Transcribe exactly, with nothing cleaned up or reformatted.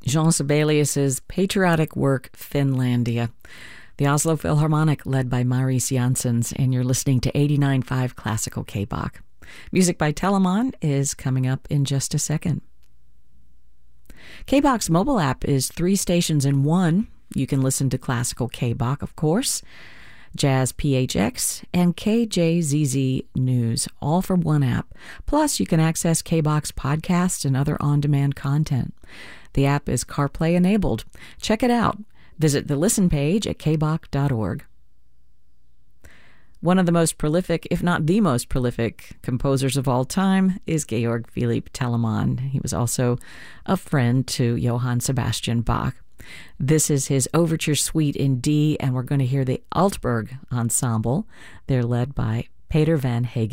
Jean Sibelius's patriotic work, Finlandia. The Oslo Philharmonic, led by Maurice Janssens, and you're listening to eighty-nine point five Classical K-Bach. Music by Telemann is coming up in just a second. K-Bach's mobile app is three stations in one. You can listen to Classical K-Bach, of course, Jazz P H X, and K J Z Z News, all from one app. Plus, you can access K-Bach's podcasts and other on-demand content. The app is CarPlay enabled. Check it out. Visit the listen page at k bach dot org. One of the most prolific, if not the most prolific, composers of all time is Georg Philipp Telemann. He was also a friend to Johann Sebastian Bach. This is his Overture Suite in D, and we're going to hear the Altberg Ensemble. They're led by Peter Van Hagen.